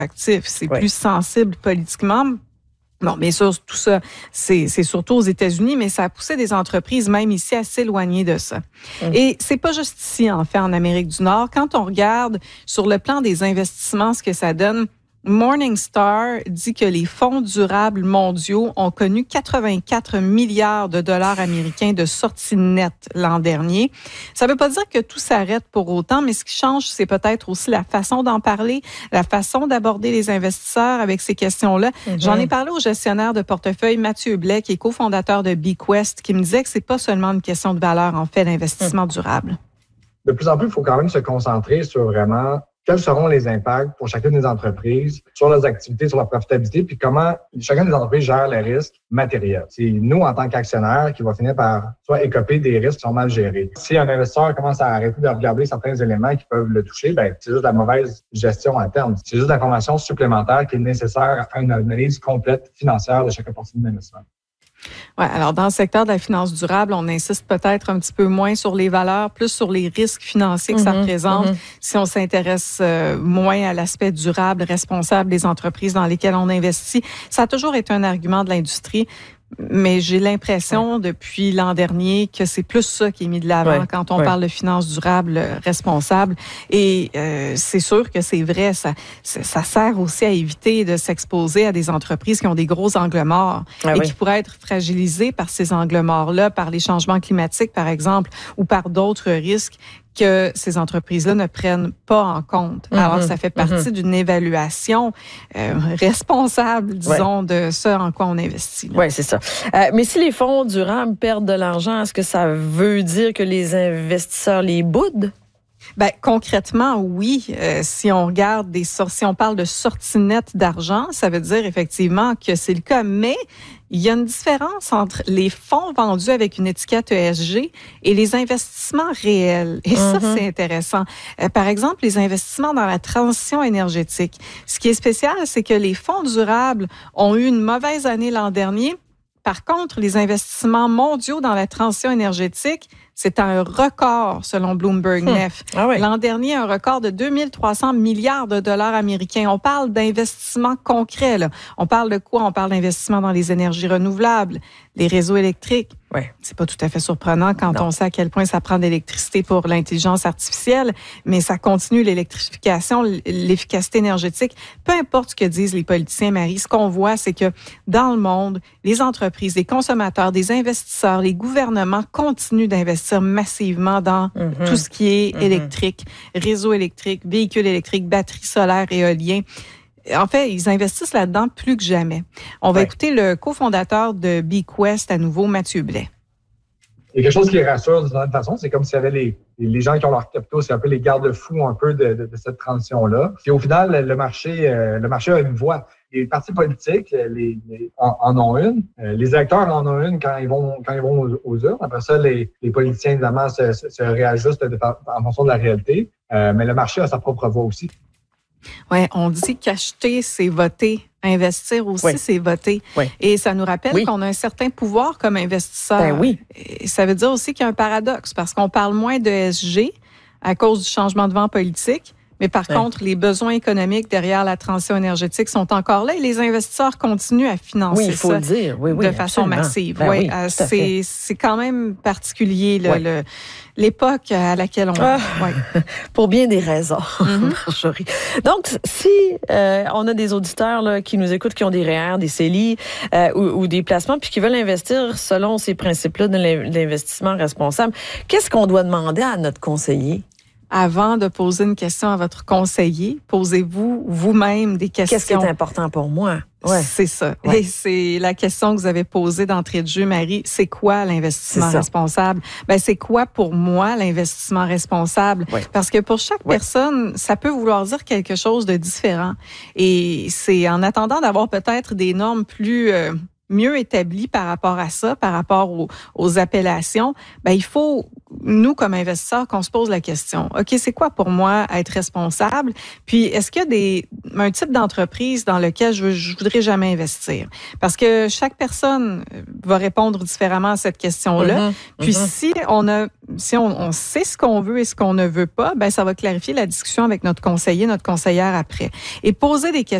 actifs. C'est plus sensible politiquement. Non, bien sûr, tout ça, c'est surtout aux États-Unis, mais ça a poussé des entreprises, même ici, à s'éloigner de ça. Et c'est pas juste ici, en fait, en Amérique du Nord. Quand on regarde sur le plan des investissements, ce que ça donne, Morningstar dit que les fonds durables mondiaux ont connu 84 milliards de dollars américains de sorties nettes l'an dernier. Ça veut pas dire que tout s'arrête pour autant, mais ce qui change, c'est peut-être aussi la façon d'en parler, la façon d'aborder les investisseurs avec ces questions-là. J'en ai parlé au gestionnaire de portefeuille Mathieu Blais, qui est cofondateur de BeQuest, qui me disait que c'est pas seulement une question de valeur, en fait, l'investissement durable. De plus en plus, il faut quand même se concentrer sur vraiment quels seront les impacts pour chacune des entreprises sur leurs activités, sur leur profitabilité, puis comment chacune des entreprises gère les risques matériels. C'est nous, en tant qu'actionnaires, qui va finir par soit écoper des risques qui sont mal gérés. Si un investisseur commence à arrêter de regarder certains éléments qui peuvent le toucher, ben c'est juste la mauvaise gestion à terme. C'est juste l'information supplémentaire qui est nécessaire à une analyse complète financière de chaque opportunité d'investissement. Ouais, alors dans le secteur de la finance durable, on insiste peut-être un petit peu moins sur les valeurs, plus sur les risques financiers que ça représente. Si on s'intéresse moins à l'aspect durable, responsable des entreprises dans lesquelles on investit, ça a toujours été un argument de l'industrie. Mais j'ai l'impression depuis l'an dernier que c'est plus ça qui est mis de l'avant quand on parle de finances durables responsables. Et c'est sûr que c'est vrai, ça sert aussi à éviter de s'exposer à des entreprises qui ont des gros angles morts et qui pourraient être fragilisées par ces angles morts-là, par les changements climatiques, par exemple, ou par d'autres risques que ces entreprises-là ne prennent pas en compte. Alors, ça fait partie d'une évaluation responsable, disons, de ce en quoi on investit. Oui, c'est ça. Mais si les fonds durables perdent de l'argent, est-ce que ça veut dire que les investisseurs les boudent? Ben, concrètement, oui. Si on regarde si on parle de sortie nette d'argent, ça veut dire effectivement que c'est le cas. Mais il y a une différence entre les fonds vendus avec une étiquette ESG et les investissements réels. Et ça, c'est intéressant. Par exemple, les investissements dans la transition énergétique. Ce qui est spécial, c'est que les fonds durables ont eu une mauvaise année l'an dernier. Par contre, les investissements mondiaux dans la transition énergétique, c'est un record selon Bloomberg Nef. L'an dernier, un record de 2300 milliards de dollars américains. On parle d'investissements concrets, là. On parle de quoi? On parle d'investissements dans les énergies renouvelables, les réseaux électriques. C'est pas tout à fait surprenant quand on sait à quel point ça prend d'électricité pour l'intelligence artificielle, mais ça continue l'électrification, l'efficacité énergétique. Peu importe ce que disent les politiciens, Marie, ce qu'on voit, c'est que dans le monde, les entreprises, les consommateurs, des investisseurs, les gouvernements continuent d'investir massivement dans tout ce qui est électrique, réseau électrique, véhicules électriques, batteries solaires, éoliens. En fait, ils investissent là-dedans plus que jamais. On va écouter le cofondateur de BeQuest à nouveau, Mathieu Blais. Il y a quelque chose qui rassure d'une certaine façon, c'est comme s'il y avait les gens qui ont leur capitaux, c'est un peu les garde-fous un peu de cette transition-là. Puis au final, le marché a une voix. Les partis politiques en ont une. Les électeurs en ont une quand ils vont aux urnes. Après ça, les politiciens, évidemment, se réajustent en fonction de la réalité. Mais le marché a sa propre voix aussi. Oui, on dit qu'acheter, c'est voter. Investir aussi, c'est voter. Et ça nous rappelle qu'on a un certain pouvoir comme investisseur. Et ça veut dire aussi qu'il y a un paradoxe parce qu'on parle moins de ESG à cause du changement de vent politique. Mais par contre, les besoins économiques derrière la transition énergétique sont encore là et les investisseurs continuent à financer il faut le dire. De façon massive. C'est quand même particulier l'époque à laquelle on pour bien des raisons, Marjorie. Donc, si on a des auditeurs là, qui nous écoutent, qui ont des REER, des CELI ou des placements, puis qui veulent investir selon ces principes-là de l'investissement responsable, qu'est-ce qu'on doit demander à notre conseiller? Avant de poser une question à votre conseiller, posez-vous vous-même des questions. Qu'est-ce qui est important pour moi? C'est ça. Et c'est la question que vous avez posée d'entrée de jeu, Marie. C'est quoi l'investissement responsable? Ben, c'est quoi pour moi l'investissement responsable? Parce que pour chaque personne, ça peut vouloir dire quelque chose de différent. Et c'est en attendant d'avoir peut-être des normes plus mieux établi par rapport à ça, par rapport aux appellations, ben il faut, nous, comme investisseurs, qu'on se pose la question. OK, c'est quoi pour moi être responsable? Puis, est-ce qu'il y a un type d'entreprise dans lequel je voudrais jamais investir? Parce que chaque personne va répondre différemment à cette question-là. Puis, si on sait ce qu'on veut et ce qu'on ne veut pas, ben ça va clarifier la discussion avec notre conseiller, notre conseillère après. Et poser des questions